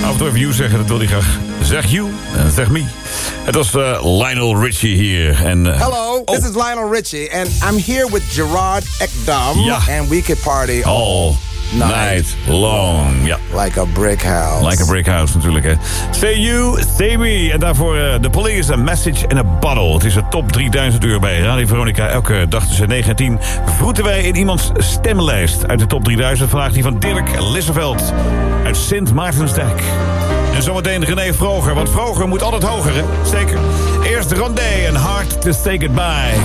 af en toe even you zeggen, dat wil hij graag. Zeg you en zeg me. Het was Lionel Richie hier. En, hello, this is Lionel Richie. And I'm here with Gerard Ekdom. Ja. And we could party all night long. Ja. Like a brick house. Like a brick house natuurlijk, hè. Say you, say me. En daarvoor The Police, A Message in a Bottle. Het is de top 3000 uur bij Radio Veronica. Elke dag tussen 9 en 10 vroeten wij in iemands stemlijst. Uit de top 3000 vandaag die van Dirk Lisseveld. Uit Sint Maartensdijk. En zometeen René Vroger. Want Vroger moet altijd hoger, hè? Zeker. Eerst Rondé en Hard to Say Goodbye.